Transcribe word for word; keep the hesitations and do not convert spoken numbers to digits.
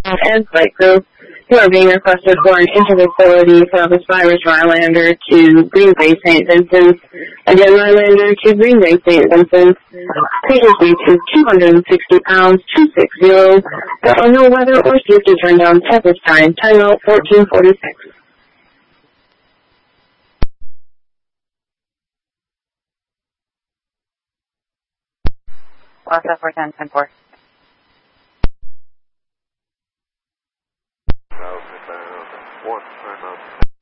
and site crew who are being requested for an intervocality for the Cyrus Rylander to Green Bay Saint Vincent. Again, Rylander to Green Bay Saint Vincent. Patient weight is two hundred sixty pounds, two six zero. There are no weather or safety turndowns at this time. Timeout fourteen forty-six. Lost four ten, ten four.